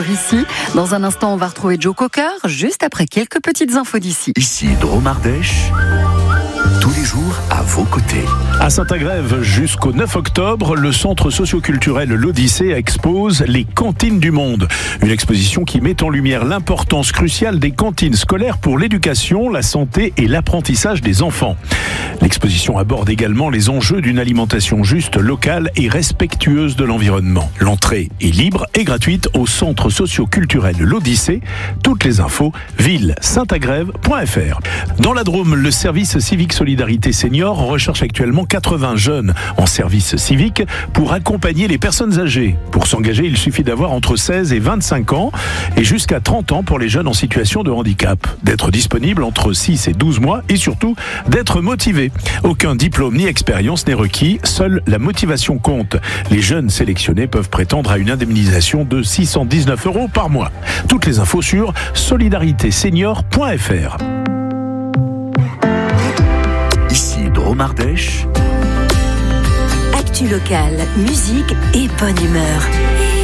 Ici, dans un instant, on va retrouver Joe Cocker, juste après quelques petites infos d'ici. Ici Dromardèche, tous les jours à vos côtés. À Saint-Agrève, jusqu'au 9 octobre, le centre socio-culturel L'Odyssée expose les cantines du monde. Une exposition qui met en lumière l'importance cruciale des cantines scolaires pour l'éducation, la santé et l'apprentissage des enfants. L'exposition aborde également les enjeux d'une alimentation juste, locale et respectueuse de l'environnement. L'entrée est libre et gratuite au centre socio-culturel L'Odyssée. Toutes les infos, ville-saint-agrève.fr. Dans la Drôme, le service civique Solidarité Senior recherche actuellement 80 jeunes en service civique pour accompagner les personnes âgées. Pour s'engager, il suffit d'avoir entre 16 et 25 ans et jusqu'à 30 ans pour les jeunes en situation de handicap. D'être disponible entre 6 et 12 mois et surtout d'être motivé. Aucun diplôme ni expérience n'est requis, seule la motivation compte. Les jeunes sélectionnés peuvent prétendre à une indemnisation de 619 € par mois. Toutes les infos sur solidaritésenior.fr. Ici Dromardèche. Actu locale, musique et bonne humeur.